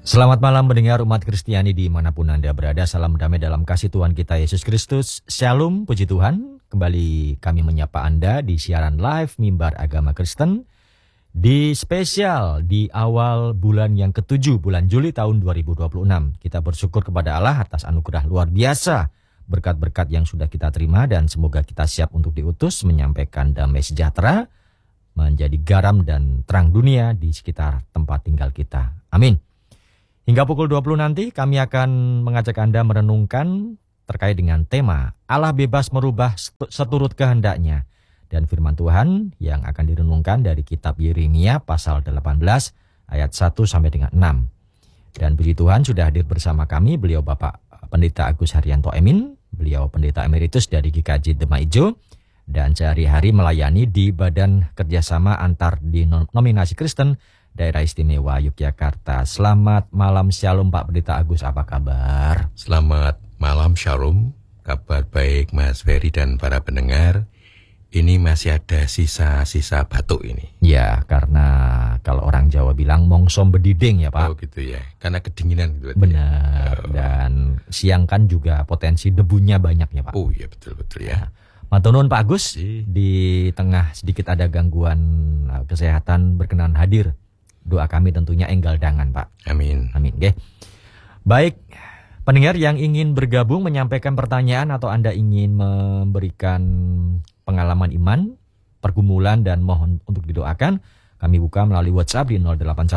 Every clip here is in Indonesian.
Selamat malam mendengar umat Kristiani dimanapun Anda berada. Salam damai dalam kasih Tuhan kita Yesus Kristus. Shalom, puji Tuhan. Kembali kami menyapa Anda di siaran live Mimbar Agama Kristen. Di spesial di awal bulan yang ke-7, bulan Juli tahun 2026. Kita bersyukur kepada Allah atas anugerah luar biasa. Berkat-berkat yang sudah kita terima dan semoga kita siap untuk diutus menyampaikan damai sejahtera. Menjadi garam dan terang dunia di sekitar tempat tinggal kita. Amin. Hingga pukul 20 nanti kami akan mengajak Anda merenungkan terkait dengan tema Allah bebas merubah seturut kehendaknya. Dan firman Tuhan yang akan direnungkan dari kitab Yeremia pasal 18 ayat 1 sampai dengan 6. Dan puji Tuhan sudah hadir bersama kami beliau Bapak Pendeta Agus Haryanto Emin, beliau Pendeta Emeritus dari GKJ Demak Ijo, dan sehari-hari melayani di Badan Kerjasama Antar Denominasi Kristen Daerah Istimewa Yogyakarta. Selamat malam, Shalom Pak Pendeta Agus, apa kabar? Selamat malam, Shalom. Kabar baik Mas Ferry dan para pendengar. Ini masih ada sisa-sisa batuk ini. Ya, karena kalau orang Jawa bilang mongsom bediding ya Pak. Oh gitu ya, karena kedinginan gitu. Benar, dan siang kan juga potensi debunya banyak ya Pak. Oh iya, betul-betul ya. Matur nuwun Pak Agus, di tengah sedikit ada gangguan kesehatan berkenan hadir. Doa kami tentunya enggal dangan Pak. Amin. Amin. Okay. Baik, pendengar yang ingin bergabung menyampaikan pertanyaan atau Anda ingin memberikan pengalaman iman, pergumulan dan mohon untuk didoakan, kami buka melalui WhatsApp di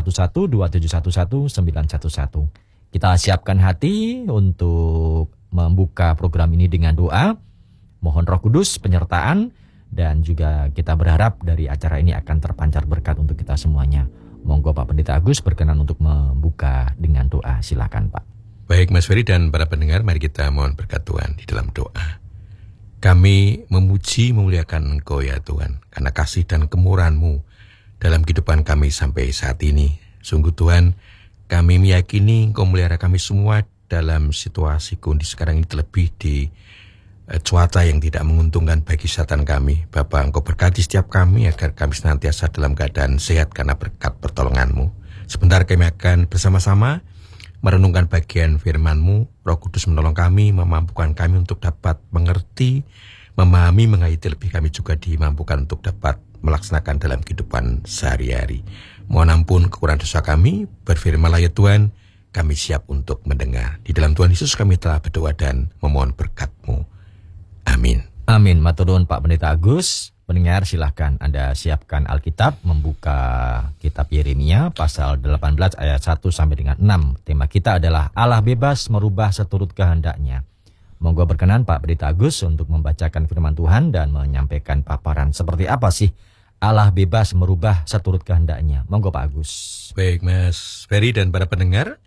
0811-2711-911. Kita siapkan hati untuk membuka program ini dengan doa. Mohon Roh Kudus penyertaan dan juga kita berharap dari acara ini akan terpancar berkat untuk kita semuanya. Monggo Pak Pendeta Agus berkenan untuk membuka dengan doa. Silakan Pak. Baik Mas Ferry dan para pendengar, mari kita mohon berkat Tuhan di dalam doa. Kami memuji memuliakan Engkau ya Tuhan, karena kasih dan kemurahan-Mu dalam kehidupan kami sampai saat ini. Sungguh Tuhan, kami meyakini Engkau melihara kami semua dalam situasi kondisi sekarang ini, terlebih di cuaca yang tidak menguntungkan bagi setan kami. Bapa, Engkau berkati setiap kami agar kami senantiasa dalam keadaan sehat karena berkat pertolongan-Mu. Sebentar kami akan bersama-sama merenungkan bagian firman-Mu. Roh Kudus menolong kami, memampukan kami untuk dapat mengerti, memahami, menghayati, lebih kami juga dimampukan untuk dapat melaksanakan dalam kehidupan sehari-hari. Mohon ampun kekurangan dosa kami, berfirmanlah ya Tuhan, kami siap untuk mendengar. Di dalam Tuhan Yesus kami telah berdoa dan memohon berkat-Mu. Amin. Amin. Matur nuwun Pak Pendeta Agus. Pendengar silahkan Anda siapkan Alkitab, membuka kitab Yeremia pasal 18 ayat 1 sampai dengan 6. Tema kita adalah Allah bebas merubah seturut kehendaknya. Monggo berkenan Pak Pendeta Agus untuk membacakan firman Tuhan dan menyampaikan paparan seperti apa sih Allah bebas merubah seturut kehendaknya. Monggo Pak Agus. Baik Mas Ferry dan para pendengar,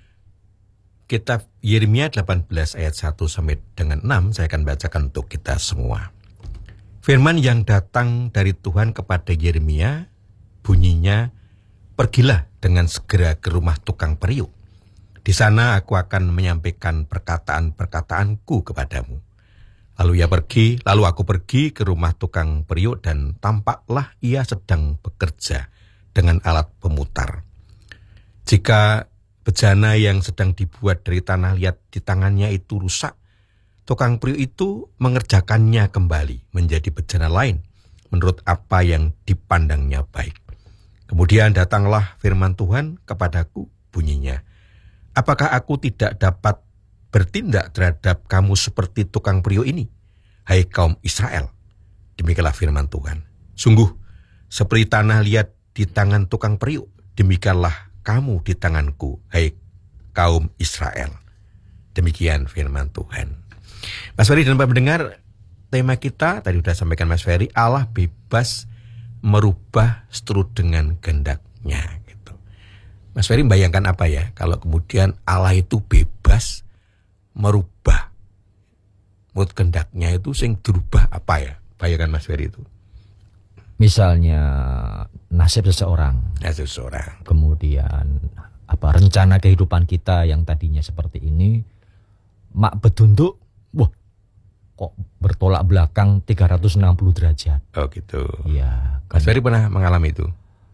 kitab Yeremia 18 ayat 1 sampai dengan 6 saya akan bacakan untuk kita semua. Firman yang datang dari Tuhan kepada Yeremia bunyinya, "Pergilah dengan segera ke rumah tukang periuk. Di sana aku akan menyampaikan perkataan-perkataanku kepadamu." Lalu aku pergi ke rumah tukang periuk dan tampaklah ia sedang bekerja dengan alat pemutar. Jika bejana yang sedang dibuat dari tanah liat di tangannya itu rusak, tukang periuk itu mengerjakannya kembali menjadi bejana lain menurut apa yang dipandangnya baik. Kemudian datanglah firman Tuhan kepadaku, bunyinya, "Apakah aku tidak dapat bertindak terhadap kamu seperti tukang periuk ini, hai kaum Israel?" Demikianlah firman Tuhan. "Sungguh, seperti tanah liat di tangan tukang periuk, demikianlah kamu di tanganku, hai kaum Israel." Demikian firman Tuhan. Mas Ferry dan Pak mendengar, tema kita tadi sudah sampaikan Mas Ferry, Allah bebas merubah seturut dengan kehendaknya. Gitu. Mas Ferry bayangkan apa ya kalau kemudian Allah itu bebas merubah menurut kehendaknya, itu sing dirubah apa ya? Bayangkan Mas Ferry itu. Misalnya nasib seseorang. Kemudian rencana kehidupan kita yang tadinya seperti ini, mak bedunduk, wah kok bertolak belakang 360 derajat. Oh gitu. Iya. Mas Ferry pernah mengalami itu?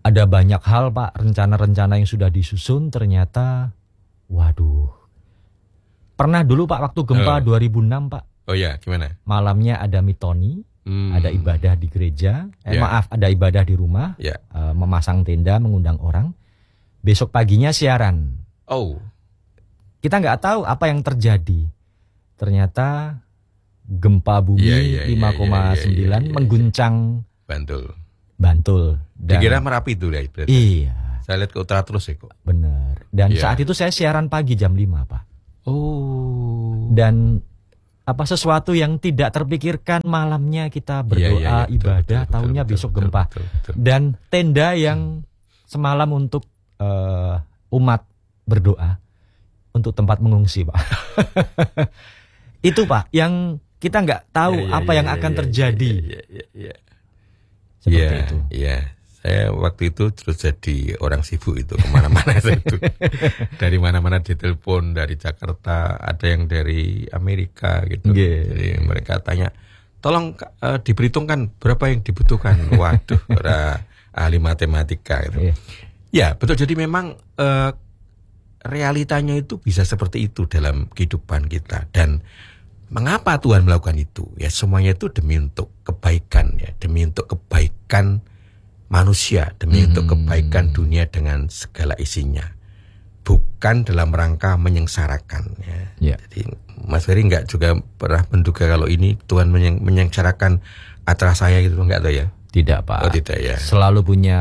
Ada banyak hal Pak, rencana-rencana yang sudah disusun ternyata, waduh. Pernah dulu Pak waktu gempa 2006 Pak. Oh ya, gimana? Malamnya ada mitoni, ada ibadah di gereja, ada ibadah di rumah, memasang tenda, mengundang orang. Besok paginya siaran. Oh. Kita nggak tahu apa yang terjadi. Ternyata gempa bumi 5,9 mengguncang Bantul. Dikira Merapi itu ya berarti. Iya. Saya lihat ke utara terus ya kok. Benar. Dan saat itu saya siaran pagi jam 5 Pak. Oh. Dan sesuatu yang tidak terpikirkan, malamnya kita berdoa, ibadah, tahunya besok gempa. Betul. Dan tenda yang semalam untuk umat berdoa, untuk tempat mengungsi Pak. Itu Pak, yang kita nggak tahu apa yang akan terjadi. Seperti itu. Iya. Saya waktu itu terus jadi orang sibuk itu kemana-mana itu. Dari mana-mana ditelepon, dari Jakarta, ada yang dari Amerika gitu. Jadi mereka tanya, tolong diperhitungkan berapa yang dibutuhkan. Waduh, ahli matematika gitu. Ya betul, jadi memang realitanya itu bisa seperti itu dalam kehidupan kita. Dan mengapa Tuhan melakukan itu? Ya semuanya itu demi untuk kebaikan ya, demi untuk kebaikan manusia, demi untuk kebaikan dunia dengan segala isinya. Bukan dalam rangka menyengsarakan ya. Jadi Mas Ferry enggak juga pernah menduga kalau ini Tuhan menyengsarakan acara saya gitu, enggak tahu ya? Tidak Pak. Oh tidak ya. Selalu punya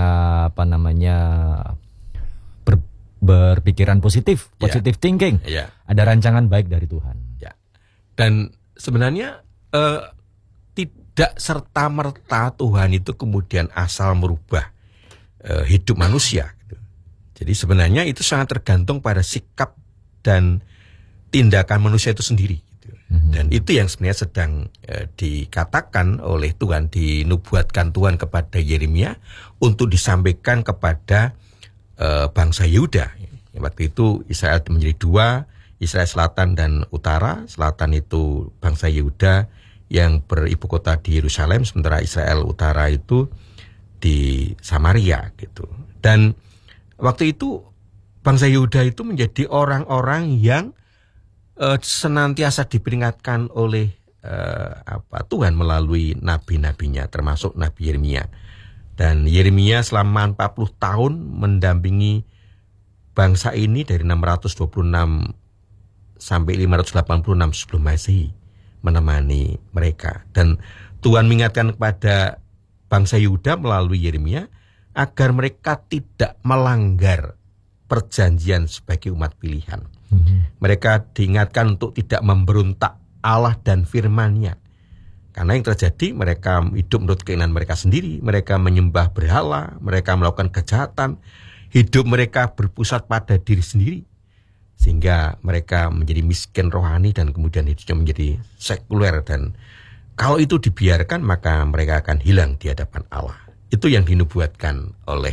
berpikiran positif thinking. Ada rancangan baik dari Tuhan. Dan sebenarnya tidak serta-merta Tuhan itu kemudian asal merubah hidup manusia. Gitu. Jadi sebenarnya itu sangat tergantung pada sikap dan tindakan manusia itu sendiri. Gitu. Dan itu yang sebenarnya sedang dikatakan oleh Tuhan, dinubuatkan Tuhan kepada Yeremia untuk disampaikan kepada bangsa Yehuda. Waktu itu Israel menjadi dua, Israel Selatan dan Utara. Selatan itu bangsa Yehuda yang beribu kota di Yerusalem, sementara Israel Utara itu di Samaria gitu. Dan waktu itu bangsa Yehuda itu menjadi orang-orang yang senantiasa diperingatkan oleh Tuhan melalui nabi-nabinya, termasuk Nabi Yeremia. Dan Yeremia selama 40 tahun mendampingi bangsa ini dari 626 sampai 586 sebelum Masehi, menemani mereka. Dan Tuhan mengingatkan kepada bangsa Yehuda melalui Yeremia agar mereka tidak melanggar perjanjian sebagai umat pilihan. Mereka diingatkan untuk tidak memberontak Allah dan firman-Nya. Karena yang terjadi, mereka hidup menurut keinginan mereka sendiri, mereka menyembah berhala, mereka melakukan kejahatan, hidup mereka berpusat pada diri sendiri. Sehingga mereka menjadi miskin rohani dan kemudian hidupnya menjadi sekuler. Dan kalau itu dibiarkan maka mereka akan hilang di hadapan Allah. Itu yang dinubuatkan oleh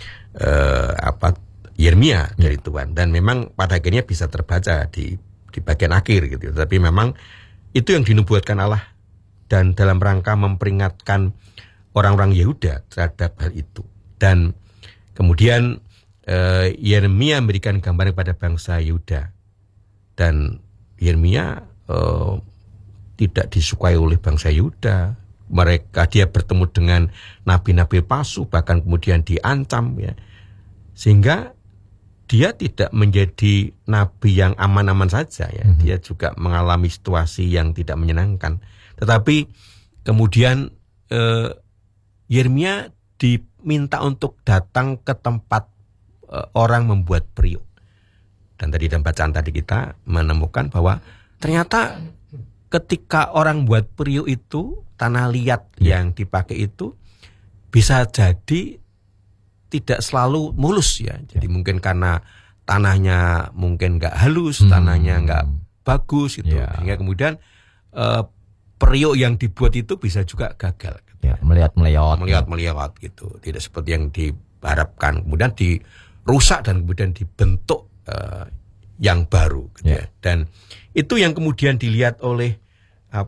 Yeremia dari Tuhan. Dan memang pada akhirnya bisa terbaca di bagian akhir gitu. Tapi memang itu yang dinubuatkan Allah dan dalam rangka memperingatkan orang-orang Yehuda terhadap hal itu. Dan kemudian Yeremia memberikan gambar kepada bangsa Yehuda, dan Yeremia tidak disukai oleh bangsa Yehuda. Dia bertemu dengan nabi-nabi palsu, bahkan kemudian diancam ya, sehingga dia tidak menjadi nabi yang aman-aman saja ya. Dia juga mengalami situasi yang tidak menyenangkan. Tetapi kemudian Yeremia diminta untuk datang ke tempat orang membuat periuk. Dan tadi dalam bacaan tadi kita menemukan bahwa ternyata ketika orang buat periuk itu, tanah liat yang dipakai itu bisa jadi tidak selalu mulus ya. Jadi mungkin karena tanahnya mungkin nggak halus, tanahnya nggak bagus gitu. Sehingga kemudian periuk yang dibuat itu bisa juga gagal. Gitu. Ya, melihat gitu. Tidak seperti yang diharapkan. Kemudian dirusak dan kemudian dibentuk yang baru. Gitu ya. Dan itu yang kemudian dilihat oleh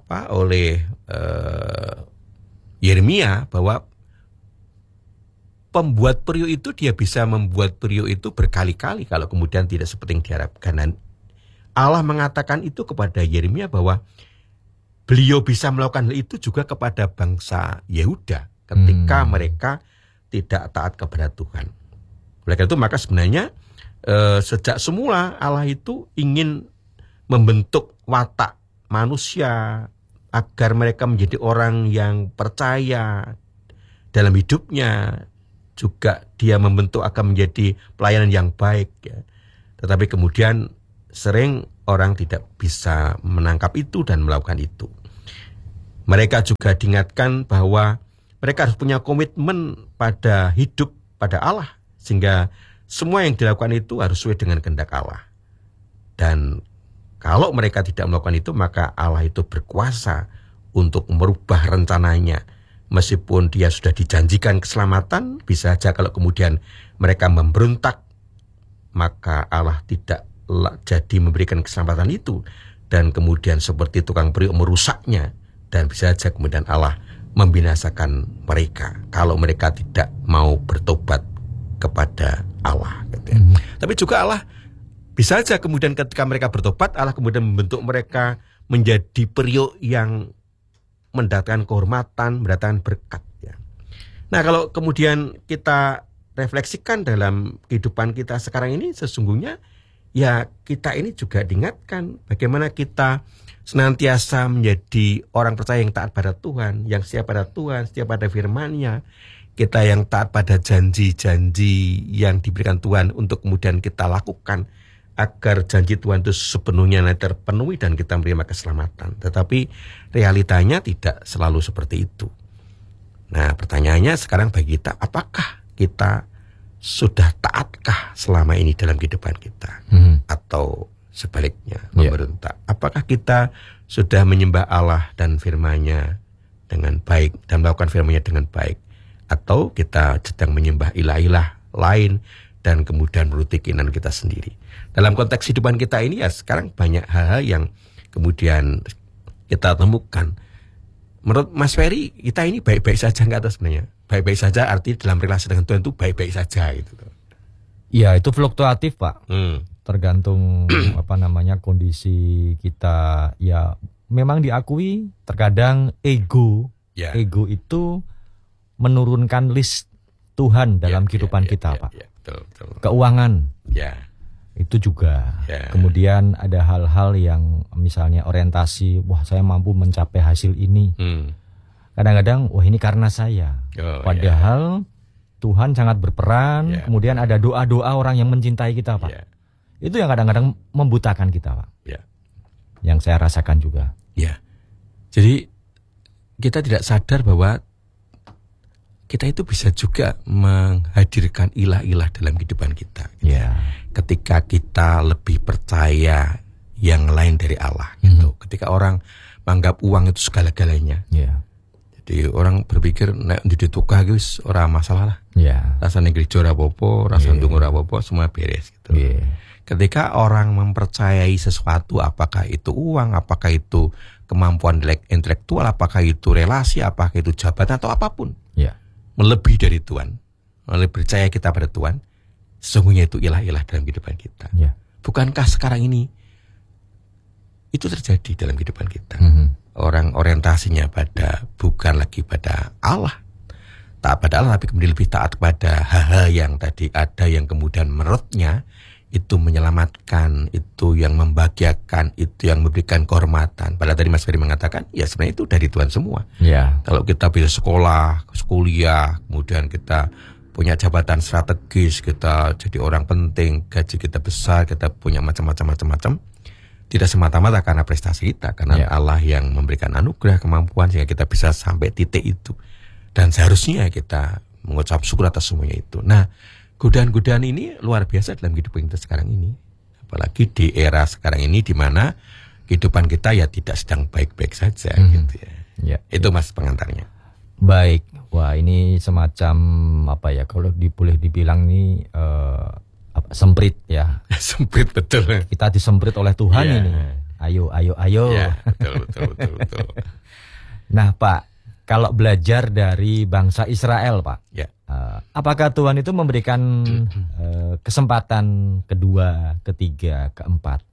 Yeremia, bahwa pembuat periuk itu dia bisa membuat periuk itu berkali-kali kalau kemudian tidak seperti yang diharapkan. Dan Allah mengatakan itu kepada Yeremia bahwa beliau bisa melakukan hal itu juga kepada bangsa Yehuda ketika mereka tidak taat kepada Tuhan. Oleh karena itu maka sebenarnya sejak semula Allah itu ingin membentuk watak manusia agar mereka menjadi orang yang percaya dalam hidupnya, juga dia membentuk akan menjadi pelayanan yang baik ya. Tetapi kemudian sering orang tidak bisa menangkap itu dan melakukan itu. Mereka juga diingatkan bahwa mereka harus punya komitmen pada hidup pada Allah, sehingga semua yang dilakukan itu harus sesuai dengan kehendak Allah. Dan kalau mereka tidak melakukan itu, maka Allah itu berkuasa untuk merubah rencananya. Meskipun dia sudah dijanjikan keselamatan, bisa saja kalau kemudian mereka memberontak, maka Allah tidak jadi memberikan keselamatan itu. Dan kemudian seperti tukang periuk merusaknya. Dan bisa saja kemudian Allah membinasakan mereka kalau mereka tidak mau bertobat kepada Allah. Tapi juga Allah bisa saja kemudian ketika mereka bertobat, Allah kemudian membentuk mereka menjadi periuk yang mendatangkan kehormatan, mendatangkan berkat. Ya. Nah kalau kemudian kita refleksikan dalam kehidupan kita sekarang ini, sesungguhnya ya kita ini juga diingatkan bagaimana kita senantiasa menjadi orang percaya yang taat pada Tuhan, yang setia pada Tuhan, setia pada firman-Nya. Kita yang taat pada janji-janji yang diberikan Tuhan untuk kemudian kita lakukan agar janji Tuhan itu sepenuhnya terpenuhi dan kita menerima keselamatan. Tetapi realitanya tidak selalu seperti itu. Nah pertanyaannya sekarang bagi kita, apakah kita sudah taatkah selama ini dalam kehidupan kita? Atau sebaliknya memberontak? Apakah kita sudah menyembah Allah dan firman-Nya dengan baik dan melakukan firman-Nya dengan baik? Atau kita sedang menyembah ilah-ilah lain dan kemudian menuruti keinginan kita sendiri? Dalam konteks kehidupan kita ini ya sekarang banyak hal-hal yang kemudian kita temukan. Menurut Mas Ferry, kita ini baik-baik saja nggak tahu sebenarnya? Baik-baik saja artinya dalam relasi dengan Tuhan itu baik-baik saja gitu. Ya itu fluktuatif Pak. Tergantung kondisi kita. Ya memang diakui terkadang ego itu menurunkan list Tuhan dalam kehidupan kita Pak. Betul. Keuangan. Itu juga. Kemudian ada hal-hal yang misalnya orientasi, wah saya mampu mencapai hasil ini. Kadang-kadang, wah ini karena saya. Padahal Tuhan sangat berperan. Kemudian ada doa-doa orang yang mencintai kita Pak. Itu yang kadang-kadang membutakan kita Pak. Yang saya rasakan juga. Jadi kita tidak sadar bahwa kita itu bisa juga menghadirkan ilah-ilah dalam kehidupan kita. Ketika kita lebih percaya yang lain dari Allah. Ketika orang menganggap uang itu segala-galanya. Jadi orang berpikir nek di tukah guys ora masalah lah. Rasane gereja ora apa-apa, rasane ndonga ora apa-apa, semua beres gitu. Ketika orang mempercayai sesuatu, apakah itu uang, apakah itu kemampuan intelektual, apakah itu relasi, apakah itu jabatan atau apapun. Melebihi dari Tuhan, lebih percaya kita pada Tuhan, sesungguhnya itu ilah-ilah dalam kehidupan kita. Bukankah sekarang ini itu terjadi dalam kehidupan kita? Orang orientasinya bukan lagi pada Allah, taat pada Allah, tapi kemudian lebih taat pada hal-hal yang tadi ada yang kemudian menurutnya itu menyelamatkan, itu yang membahagiakan, itu yang memberikan kehormatan. Padahal tadi Mas Ferry mengatakan, ya sebenarnya itu dari Tuhan semua. Kalau kita bisa sekolah, kuliah, kemudian kita punya jabatan strategis, kita jadi orang penting, gaji kita besar, kita punya macam-macam, tidak semata-mata karena prestasi kita, karena Allah yang memberikan anugerah, kemampuan sehingga kita bisa sampai titik itu. Dan seharusnya kita mengucap syukur atas semuanya itu. Nah, godaan-godaan ini luar biasa dalam kehidupan kita sekarang ini. Apalagi di era sekarang ini di mana kehidupan kita ya tidak sedang baik-baik saja gitu ya. Itu Mas pengantarnya. Baik. Wah, ini semacam kalau boleh dibilang ini semprit ya. Semprit betul. Kita disemprit oleh Tuhan ini. Ayo. Ya, betul. Nah, Pak, kalau belajar dari bangsa Israel, Pak. Apakah Tuhan itu memberikan kesempatan kedua, ketiga, keempat?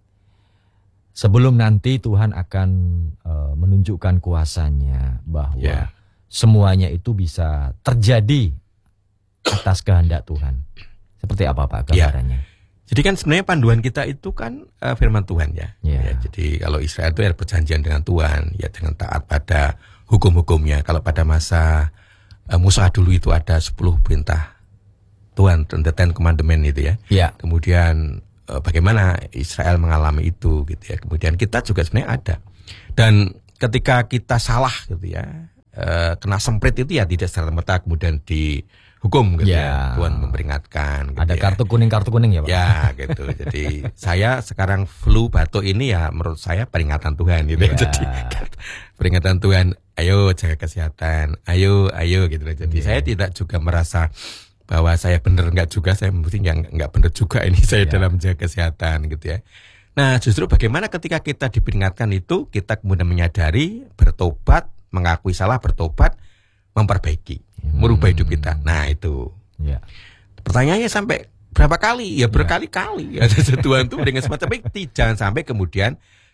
Sebelum nanti Tuhan akan menunjukkan kuasanya bahwa semuanya itu bisa terjadi atas kehendak Tuhan. Seperti apa Pak gambarannya? Jadi kan sebenarnya panduan kita itu kan firman Tuhan ya. Jadi kalau Israel itu perjanjian dengan Tuhan, ya dengan taat pada hukum-hukumnya. Kalau pada masa Musa dulu itu ada 10 perintah Tuhan, the Ten Commandment itu ya. Kemudian bagaimana Israel mengalami itu gitu ya. Kemudian kita juga sebenarnya ada. Dan ketika kita salah gitu ya, kena semprit itu ya tidak serta-merta kemudian dihukum gitu ya. Tuhan memperingatkan gitu. Ada kartu kuning ya Pak? Ya gitu. Jadi saya sekarang flu batuk ini ya menurut saya peringatan Tuhan gitu. Jadi peringatan Tuhan, ayo jaga kesehatan, ayo gitu. Jadi saya tidak juga merasa bahwa saya benar enggak juga, saya mesti enggak benar juga ini saya dalam menjaga kesehatan gitu ya. Nah, justru bagaimana ketika kita diperingatkan itu, kita kemudian menyadari, bertobat, mengakui salah, bertobat, memperbaiki, merubah hidup kita. Nah, itu. Pertanyaannya sampai berapa kali? Ya berkali-kali. Tuhan itu dengan semacam itu, jangan sampai kemudian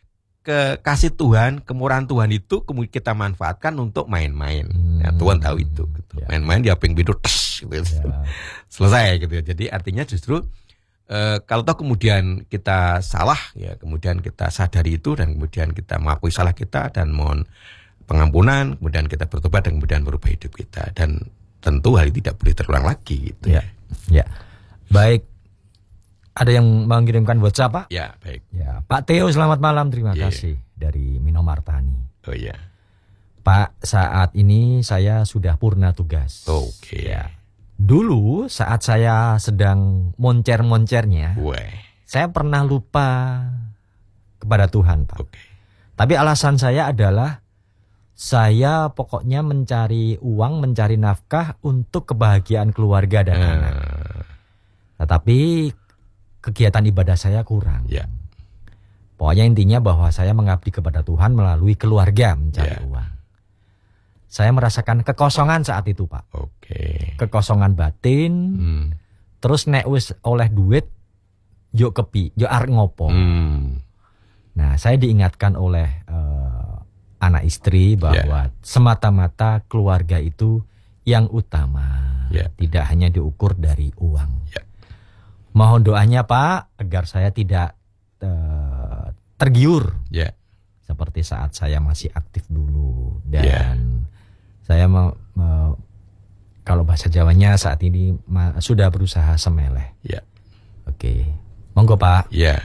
kasih Tuhan, kemurahan Tuhan itu kemudian kita manfaatkan untuk main-main. Nah, Tuhan tahu itu. Gitu. Main-main dia pengen video gitu. Selesai gitu ya. Jadi artinya justru kalau toh kemudian kita salah ya, kemudian kita sadari itu dan kemudian kita mengakui salah kita dan mohon pengampunan, kemudian kita bertobat dan kemudian merubah hidup kita, dan tentu hal itu tidak boleh terulang lagi gitu ya. Baik. Ada yang mengirimkan WhatsApp Pak? Ya, baik. Ya, Pak Theo selamat malam, terima kasih dari Minomartani. Oh iya. Pak, saat ini saya sudah purna tugas. Oke. Ya. Dulu saat saya sedang moncer-moncernya, saya pernah lupa kepada Tuhan Pak. Tapi alasan saya adalah saya pokoknya mencari uang, mencari nafkah untuk kebahagiaan keluarga dan anak. Tetapi kegiatan ibadah saya kurang. Pokoknya intinya bahwa saya mengabdi kepada Tuhan melalui keluarga mencari uang. Saya merasakan kekosongan saat itu Pak. Kekosongan batin. Terus nek wis oleh duit, yuk kepi, yuk arep ngopo. Nah, saya diingatkan oleh anak istri bahwa semata-mata keluarga itu yang utama. Tidak hanya diukur dari uang. Mohon doanya Pak, agar saya tidak tergiur seperti saat saya masih aktif dulu. Dan saya kalau bahasa Jawanya saat ini sudah berusaha semeleh. Oke, monggo Pak. Ya,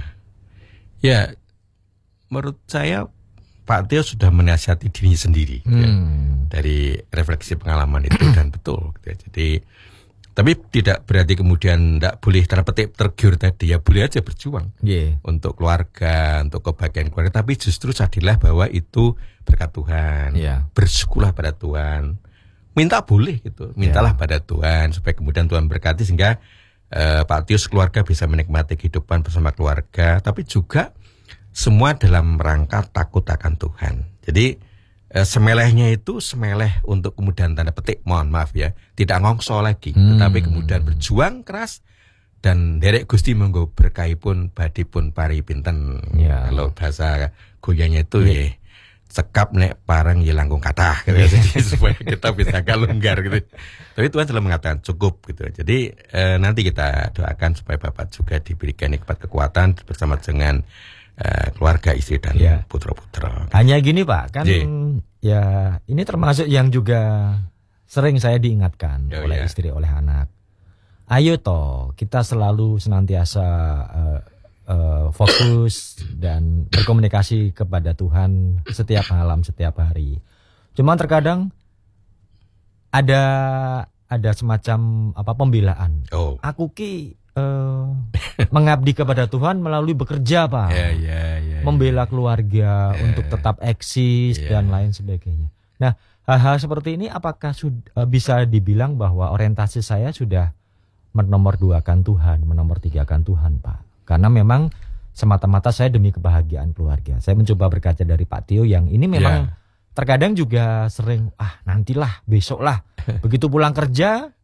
menurut saya Pak Theo sudah menasihati dirinya sendiri dari refleksi pengalaman itu dan betul. Jadi tapi tidak berarti kemudian tidak boleh terpetik tergiur tadi, ya boleh aja berjuang untuk keluarga, untuk kebahagiaan keluarga. Tapi justru sadarilah bahwa itu berkat Tuhan, bersyukurlah pada Tuhan, minta boleh gitu, mintalah pada Tuhan supaya kemudian Tuhan berkati sehingga Pak Tius keluarga bisa menikmati kehidupan bersama keluarga, tapi juga semua dalam rangka takut akan Tuhan. Jadi semelehnya itu semeleh untuk kemudian tanda petik, mohon maaf ya, tidak ngongso lagi, tetapi kemudian berjuang keras dan derek Gusti monggo berkahipun badipun pari pinten. Kalau bahasa goyangnya itu sekap nek parang ya langkung kathah gitu. Jadi supaya kita bisa longgar gitu. Tapi Tuhan selalu mengatakan cukup gitu. Jadi nanti kita doakan supaya Bapak juga diberikan nikmat kekuatan bersama dengan keluarga, istri dan putra-putra. Hanya gini Pak, kan ya ini termasuk yang juga sering saya diingatkan oleh istri, oleh anak. Ayo toh kita selalu senantiasa fokus dan berkomunikasi kepada Tuhan setiap malam, setiap hari. Cuman terkadang ada semacam pembelaan. Aku mengabdi kepada Tuhan melalui bekerja Pak, membela keluarga untuk tetap eksis dan lain sebagainya. Nah, hal-hal seperti ini apakah bisa dibilang bahwa orientasi saya sudah menomorduakan Tuhan, menomortigakan Tuhan Pak? Karena memang semata-mata saya demi kebahagiaan keluarga. Saya mencoba berkaca dari Pak Theo yang ini memang terkadang juga sering nantilah, besoklah. Begitu pulang kerja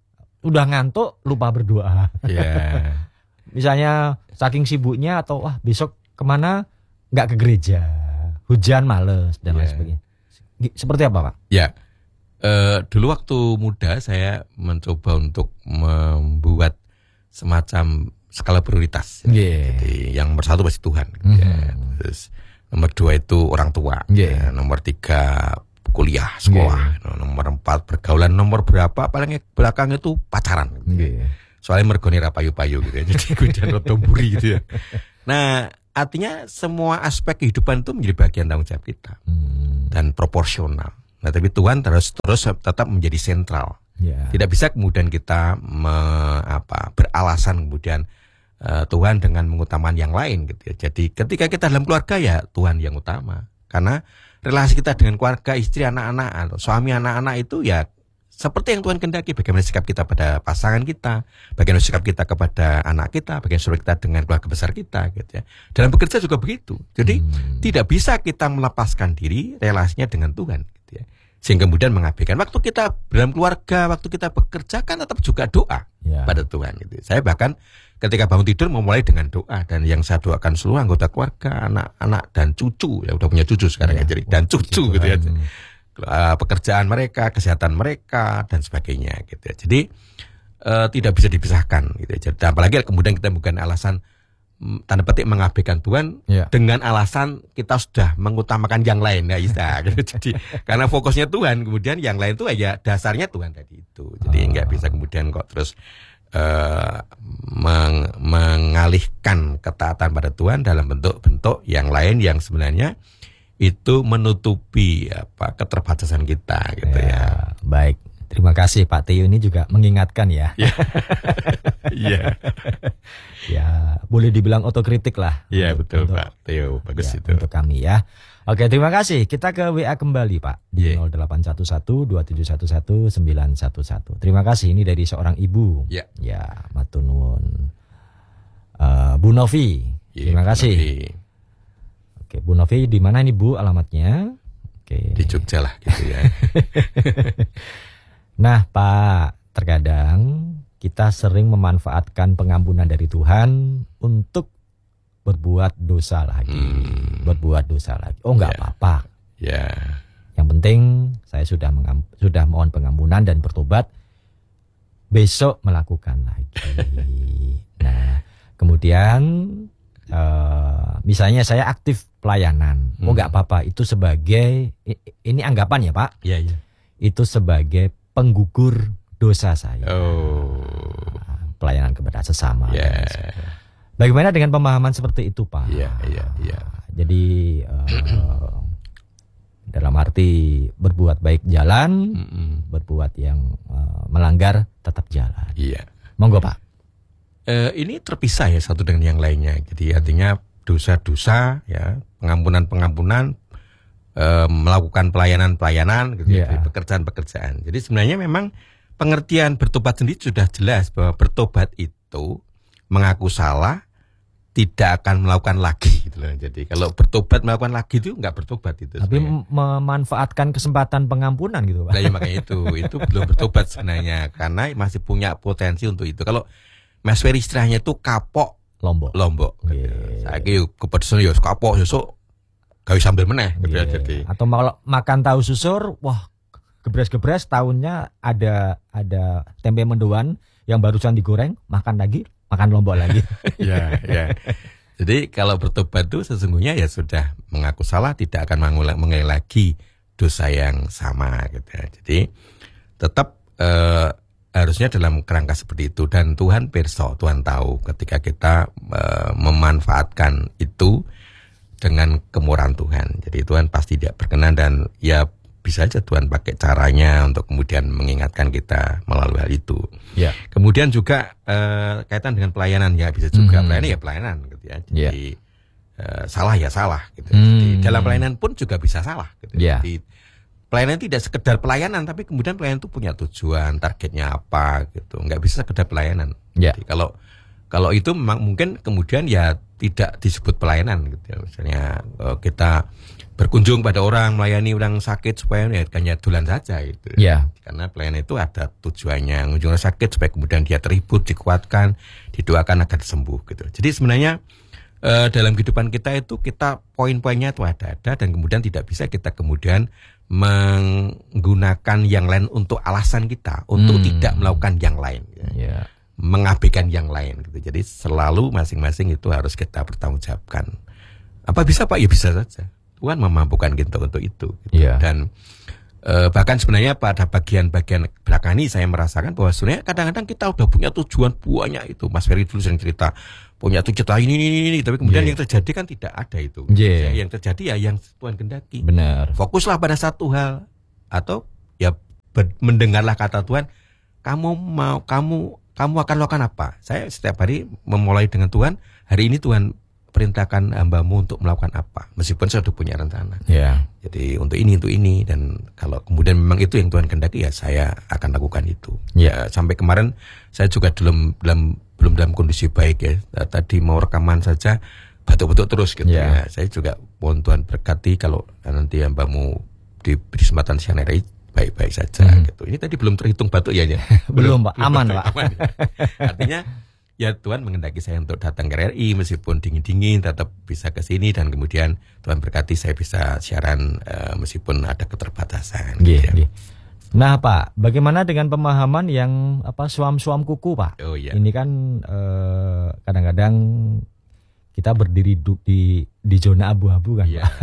udah ngantuk lupa berdoa. Ya. Misalnya saking sibuknya atau besok kemana nggak ke gereja, hujan males dan lain sebagainya. Seperti apa, Pak? Ya. Dulu waktu muda saya mencoba untuk membuat semacam skala prioritas. Jadi yang nomor 1 pasti Tuhan. Terus nomor 2 itu orang tua. Nomor 3 kuliah, sekolah. Nomor 4 pergaulan. Nomor berapa paling belakang itu pacaran. Soalnya mergoni ra payu-payu gitu ya. Jadi kemudian rotomburi gitu ya. Nah, artinya semua aspek kehidupan itu menjadi bagian tanggung jawab kita. Dan proporsional. Nah, tapi Tuhan terus tetap menjadi sentral. Tidak bisa kemudian kita beralasan kemudian Tuhan dengan mengutamakan yang lain gitu ya. Jadi ketika kita dalam keluarga ya Tuhan yang utama. Karena relasi kita dengan keluarga, istri, anak-anak, suami, anak-anak itu ya seperti yang Tuhan kehendaki. Bagaimana sikap kita pada pasangan kita, bagaimana sikap kita kepada anak kita, bagaimana sikap kita dengan keluarga besar kita gitu ya. Dalam bekerja juga begitu. Jadi tidak bisa kita melepaskan diri relasinya dengan Tuhan gitu ya. Sehingga kemudian mengabaikan waktu kita dalam keluarga, waktu kita bekerja kan tetap juga doa pada Tuhan gitu. Saya bahkan ketika bangun tidur memulai dengan doa, dan yang saya doakan seluruh anggota keluarga, anak-anak dan cucu, ya udah punya cucu sekarang jadi dan cucu gitu ya. Pekerjaan mereka, kesehatan mereka dan sebagainya gitu ya. Jadi tidak bisa dipisahkan gitu ya. Jadi apalagi kemudian kita bukan alasan tanda petik mengabaikan Tuhan dengan alasan kita sudah mengutamakan yang lain ya bisa gitu. Jadi karena fokusnya Tuhan, kemudian yang lain itu ya dasarnya Tuhan tadi itu. Jadi nggak bisa kemudian kok terus mengalihkan ketaatan pada Tuhan dalam bentuk-bentuk yang lain yang sebenarnya itu menutupi keterbatasan kita gitu ya. Baik, terima kasih Pak Teo, ini juga mengingatkan ya. Iya. Ya, boleh dibilang otokritik lah. Iya betul Pak Teo, bagus itu. Untuk kami ya. Oke, terima kasih. Kita ke WA kembali Pak di 0811-2711-911. Terima kasih, ini dari seorang ibu. Ya, matunun. Bu Novi. Terima kasih. Oke, Bu Novi, di mana ini Bu alamatnya? Oke. Di Jogja lah gitu ya. Nah Pak, terkadang kita sering memanfaatkan pengampunan dari Tuhan untuk berbuat dosa lagi. Oh enggak apa-apa. Yang penting saya sudah mohon pengampunan dan bertobat, besok melakukan lagi. Nah, kemudian misalnya saya aktif pelayanan, enggak apa-apa, itu sebagai, ini anggapan ya Pak, itu sebagai penggugur dosa saya. Pelayanan kepada sesama. Bagaimana dengan pemahaman seperti itu Pak? Jadi dalam arti berbuat baik jalan, berbuat yang melanggar tetap jalan. Monggo Pak. Ini terpisah ya satu dengan yang lainnya. Jadi artinya dosa-dosa ya, pengampunan-pengampunan, melakukan pelayanan-pelayanan gitu ya, pekerjaan-pekerjaan. Jadi sebenarnya memang pengertian bertobat sendiri sudah jelas bahwa bertobat itu mengaku salah, tidak akan melakukan lagi gitu loh. Jadi kalau bertobat melakukan lagi itu enggak bertobat itu. Tapi memanfaatkan kesempatan pengampunan gitu Pak. Nah, ya makanya itu belum bertobat sebenarnya, karena masih punya potensi untuk itu. Kalau Mas Ferry istilahnya itu kapok lombok. Saiki kepedesan ya kapok sesuk gawe sambel meneh gitu ya. Jadi atau makan tahu susur, wah gebres-gebres tahunnya ada tempe mendoan yang barusan digoreng, makan lombok lagi. Ya. Jadi kalau bertobat itu sesungguhnya ya sudah mengaku salah, tidak akan mengulangi lagi dosa yang sama gitu ya. Jadi tetap harusnya dalam kerangka seperti itu, dan Tuhan pirsa, Tuhan tahu ketika kita memanfaatkan itu dengan kemurahan Tuhan. Jadi Tuhan pasti tidak berkenan, dan ya bisa aja Tuhan pakai caranya untuk kemudian mengingatkan kita melalui hal itu. Kemudian juga kaitan dengan pelayanan ya bisa juga. Pelayanan ya pelayanan gitu ya. Jadi salah ya salah gitu. Jadi dalam pelayanan pun juga bisa salah gitu. Jadi pelayanan tidak sekedar pelayanan, tapi kemudian pelayanan itu punya tujuan, targetnya apa gitu. Nggak bisa sekedar pelayanan. Jadi kalau itu memang mungkin kemudian ya tidak disebut pelayanan gitu ya. Misalnya kita berkunjung pada orang, melayani orang sakit supaya ya hanya dolan saja itu. Ya. Karena pelayanan itu ada tujuannya, mengunjungi orang sakit supaya kemudian dia terhibur, dikuatkan, didoakan agar sembuh gitu. Jadi sebenarnya dalam kehidupan kita itu kita poin-poinnya itu ada dan kemudian tidak bisa kita kemudian menggunakan yang lain untuk alasan kita untuk tidak melakukan yang lain. Ya. Mengabaikan yang lain gitu. Jadi selalu masing-masing itu harus kita bertanggungjawabkan. Apa bisa Pak? Ya bisa saja. Tuhan memampukan kita untuk itu. Gitu. Yeah. Dan bahkan sebenarnya pada bagian-bagian belakang ini saya merasakan bahwa sebenarnya kadang-kadang kita udah punya tujuan banyak itu. Mas Ferry dulu sering cerita punya tujuan ini, tapi kemudian yang terjadi kan tidak ada itu. Yang terjadi ya yang Tuhan kehendaki. Benar. Fokuslah pada satu hal atau ya mendengarlah kata Tuhan. Kamu akan lakukan apa? Saya setiap hari memulai dengan Tuhan. Hari ini Tuhan perintahkan hambamu untuk melakukan apa, meskipun saya sudah punya rencana. Jadi untuk ini dan kalau kemudian memang itu yang Tuhan kehendaki ya saya akan lakukan itu. Ya sampai kemarin saya juga belum dalam kondisi baik ya. Tadi mau rekaman saja batuk-batuk terus gitu ya. Saya juga mohon Tuhan berkati kalau nanti hambamu diberi kesempatan siang hari baik-baik saja gitu. Ini tadi belum terhitung batuk ya. belum Pak, aman Pak. Aman, ya. Artinya ya Tuhan menghendaki saya untuk datang ke RRI meskipun dingin-dingin tetap bisa ke sini dan kemudian Tuhan berkati saya bisa siaran meskipun ada keterbatasan. Nah Pak, bagaimana dengan pemahaman yang suam-suam kuku Pak? Ini kan kadang-kadang kita berdiri di zona abu-abu kan Pak?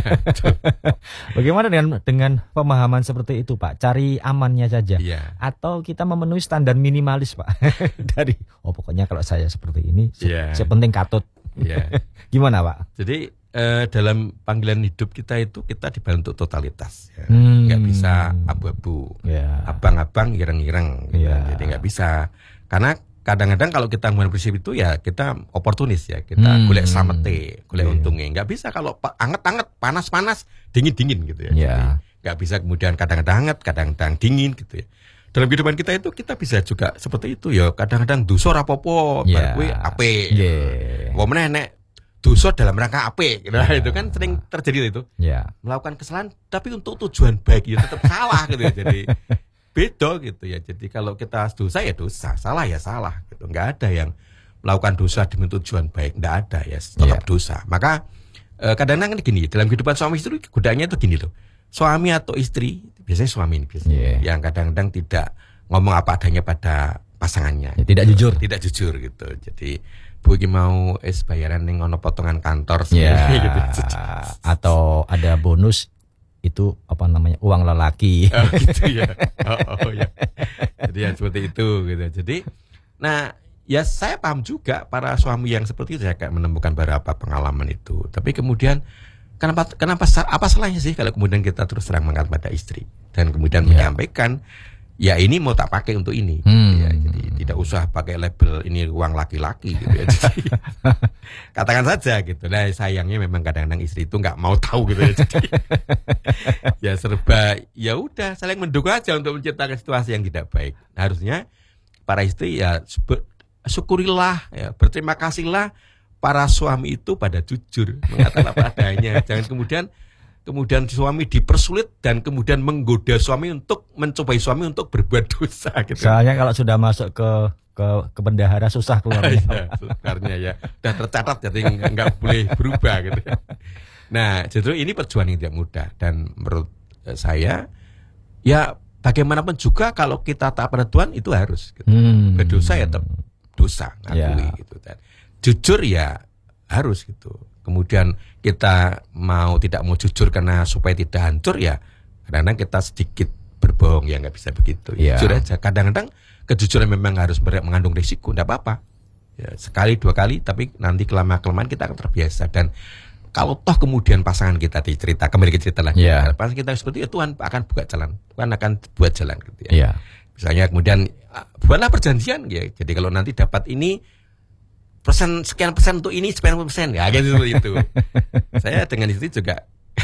Bagaimana dengan pemahaman seperti itu Pak? Cari amannya saja atau kita memenuhi standar minimalis Pak? Dari pokoknya kalau saya seperti ini sepenting katut. Gimana Pak? Jadi dalam panggilan hidup kita itu kita dibantu totalitas nggak bisa abu-abu, abang-abang ireng-ireng jadi nggak bisa, karena kadang-kadang kalau kita menggunakan prinsip itu ya kita oportunis ya, kita golek slamete, golek untungnya. Nggak bisa kalau anget-anget, panas-panas, dingin-dingin gitu ya. Jadi nggak bisa kemudian kadang-kadang anget, kadang-kadang dingin gitu ya. Dalam kehidupan kita itu kita bisa juga seperti itu ya. Kadang-kadang dosa rapopo, bar kuwi apik. Wong meneh nek dosa dalam rangka apik, itu kan sering terjadi itu. Melakukan kesalahan tapi untuk tujuan baik ya tetap salah gitu ya. Jadi beda gitu ya. Jadi kalau kita dosa ya dosa, salah ya salah gitu. Enggak ada yang melakukan dosa demi tujuan baik, enggak ada ya, tetap dosa. Maka kadang-kadang gini, dalam kehidupan suami istri godaannya itu gini loh. Suami atau istri, biasanya suami yang kadang-kadang tidak ngomong apa adanya pada pasangannya. Tidak jujur. Tidak jujur gitu. Jadi Bu iki mau bayaran ning ono potongan kantor gitu. Atau ada bonus itu uang lelaki gitu ya. Ya. Jadi ya seperti itu gitu. Jadi ya saya paham juga para suami yang seperti itu, saya kayak menemukan beberapa pengalaman itu. Tapi kemudian kenapa apa salahnya sih kalau kemudian kita terus terang mengatakan pada istri dan kemudian menyampaikan ya ini mau tak pakai untuk ini. Jadi tidak usah pakai label ini uang laki-laki gitu ya. Jadi, katakan saja gitu. Nah sayangnya memang kadang-kadang istri itu nggak mau tahu gitu ya. Jadi ya serba ya udah saling mendukung aja untuk menciptakan situasi yang tidak baik. Nah, harusnya para istri ya syukurilah ya, berterima kasihlah para suami itu pada jujur mengatakan apa adanya. Jangan kemudian suami dipersulit dan kemudian menggoda suami untuk mencobai suami untuk berbuat dosa gitu. Soalnya kalau sudah masuk ke bendahara susah keluarnya. Sebenarnya ya udah tercatat jadi nggak boleh berubah gitu. Nah justru ini perjuangan yang tidak mudah dan menurut saya ya bagaimanapun juga kalau kita taat pada Tuhan itu harus gitu. Berdosa ya tetap dosa ngakui gitu dan jujur ya harus gitu. Kemudian kita tidak mau jujur karena supaya tidak hancur ya kadang-kadang kita sedikit berbohong ya nggak bisa begitu. Jujur aja. Kadang-kadang kejujuran memang harus mengandung risiko, nggak apa-apa. Ya, sekali dua kali tapi nanti kelamaan kita akan terbiasa dan kalau toh kemudian pasangan kita kembali ke cerita lagi. Pasangan kita seperti itu Tuhan akan buka jalan, Tuhan akan buat jalan gitu ya. Misalnya kemudian buatlah perjanjian ya. Jadi kalau nanti dapat ini sekian persen untuk ini, sekian persen ya gitu itu. Saya dengan istri juga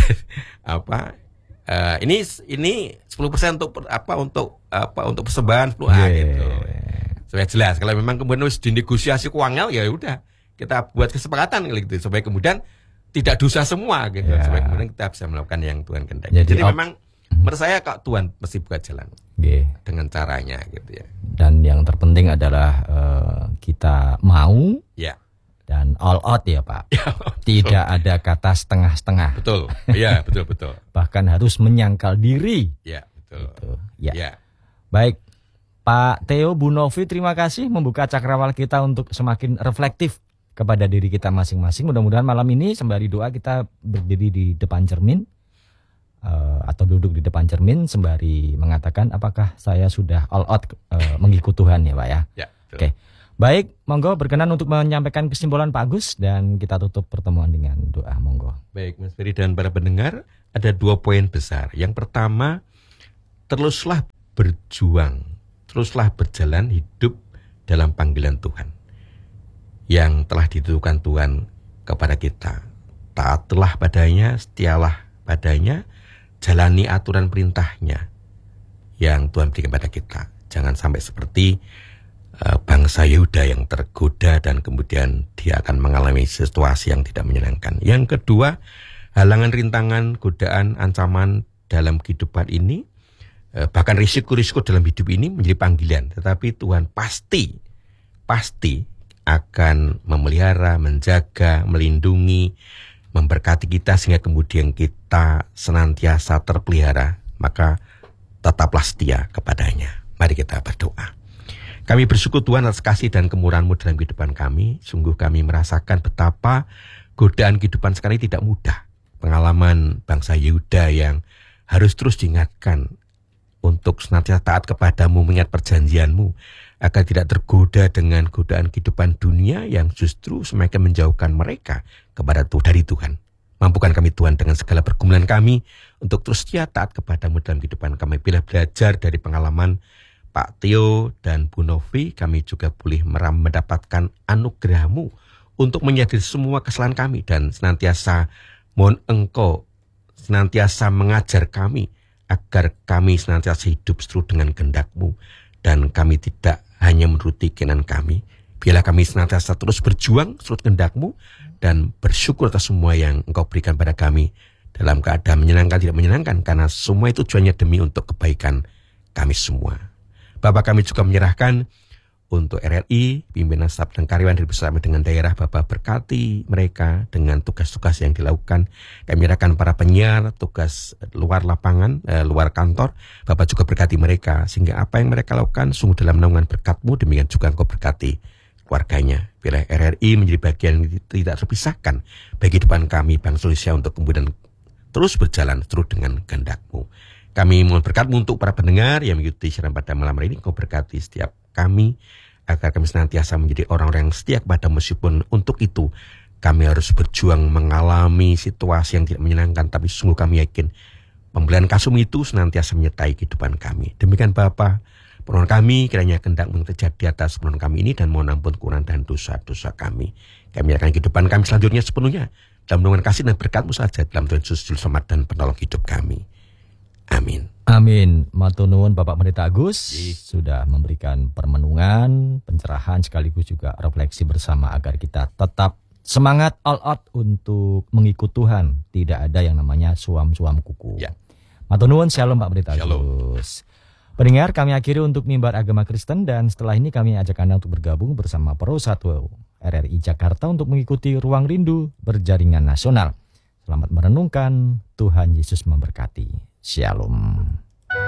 ini 10% untuk persembahan 10 gitu. Supaya jelas kalau memang kemudian harus dinegosiasi keuangan ya udah kita buat kesepakatan gitu supaya kemudian tidak dosa semua gitu. Ya. Supaya kemudian kita bisa melakukan yang Tuhan kehendaki. Jadi Memang menurut saya kok Tuhan mesti buka jalan dengan caranya gitu ya. Dan yang terpenting adalah kita mau Ya. dan all out ya Pak. Ya, tidak ada kata setengah-setengah. Betul. Iya, betul. Bahkan harus menyangkal diri. Ya, betul. Gitu. Ya. Ya. Baik, Pak Theo, Bu Novi, terima kasih membuka cakrawala kita untuk semakin reflektif kepada diri kita masing-masing. Mudah-mudahan malam ini sembari doa kita berdiri di depan cermin atau duduk di depan cermin sembari mengatakan apakah saya sudah all out mengikut Tuhan ya Pak ya. Ya, betul. Oke. Baik, monggo berkenan untuk menyampaikan kesimpulan Pak Agus dan kita tutup pertemuan dengan doa, monggo. Baik, Mas Ferry dan para pendengar, ada 2 poin besar. Yang pertama, teruslah berjuang, teruslah berjalan hidup dalam panggilan Tuhan yang telah ditentukan Tuhan kepada kita. Taatlah padanya, setialah padanya, jalani aturan perintahnya yang Tuhan berikan pada kita. Jangan sampai seperti bangsa Yehuda yang tergoda dan kemudian dia akan mengalami situasi yang tidak menyenangkan. Yang kedua, halangan, rintangan, godaan, ancaman dalam kehidupan ini, bahkan risiko-risiko dalam hidup ini menjadi panggilan. Tetapi Tuhan pasti akan memelihara, menjaga, melindungi, memberkati kita sehingga kemudian kita senantiasa terpelihara. Maka tetaplah setia kepadanya. Mari kita berdoa. Kami bersyukur Tuhan atas kasih dan kemurahan-Mu dalam kehidupan kami. Sungguh kami merasakan betapa godaan kehidupan sekarang ini tidak mudah. Pengalaman bangsa Yehuda yang harus terus diingatkan untuk senantiasa taat kepadamu, mengingat perjanjian-Mu, agar tidak tergoda dengan godaan kehidupan dunia yang justru semakin menjauhkan mereka dari Tuhan. Mampukan kami Tuhan dengan segala pergumulan kami untuk terus setia taat kepadamu dalam kehidupan kami. Bila belajar dari pengalaman Pak Theo dan Bu Novi, kami juga boleh mendapatkan anugerah-Mu untuk menyadari semua kesalahan kami dan senantiasa mohon Engkau senantiasa mengajar kami agar kami senantiasa hidup seturut dengan kehendak-Mu dan kami tidak hanya menuruti keinginan kami. Biarlah kami senantiasa terus berjuang seturut kehendak-Mu dan bersyukur atas semua yang Engkau berikan pada kami dalam keadaan menyenangkan tidak menyenangkan, karena semua itu tujuannya demi untuk kebaikan kami semua. Bapak, kami juga menyerahkan untuk RRI, pimpinan staf dan karyawan bersama dengan daerah. Bapak berkati mereka dengan tugas-tugas yang dilakukan. Kami menyerahkan para penyiar, tugas luar lapangan, luar kantor. Bapak juga berkati mereka, sehingga apa yang mereka lakukan sungguh dalam naungan berkat-Mu, demikian juga Engkau berkati keluarganya. Bila RRI menjadi bagian yang tidak terpisahkan bagi depan kami bangsa Indonesia untuk kemudian terus berjalan terus dengan kehendak-Mu. Kami mohon berkat-Mu untuk para pendengar yang mengikuti siaran pada malam hari ini. Kau berkati setiap kami, agar kami senantiasa menjadi orang-orang yang setia kepada meskipun untuk itu kami harus berjuang mengalami situasi yang tidak menyenangkan. Tapi sungguh kami yakin pemberian kasih-Mu itu senantiasa menyertai kehidupan kami. Demikian Bapa, permohonan kami kiranya kehendak-Mu terjadi atas permohonan kami ini, dan mohon ampun kekurangan dan dosa-dosa kami. Kami menyerahkan kehidupan kami selanjutnya sepenuhnya dalam naungan kasih dan berkat-Mu saja, dalam Tuhan Yesus Juru Selamat dan Penolong hidup kami. Amin. Amin. Matur nuwun Bapak Pendeta Agus sudah memberikan permenungan, pencerahan sekaligus juga refleksi bersama agar kita tetap semangat all out untuk mengikut Tuhan. Tidak ada yang namanya suam-suam kuku. Ya. Matur nuwun, shalom Pak Pendeta Shalom. Agus. Pendengar, kami akhiri untuk Mimbar Agama Kristen dan setelah ini kami ajak Anda untuk bergabung bersama Pro 1 RRI Jakarta untuk mengikuti Ruang Rindu Berjaringan Nasional. Selamat merenungkan, Tuhan Yesus memberkati. Shalom.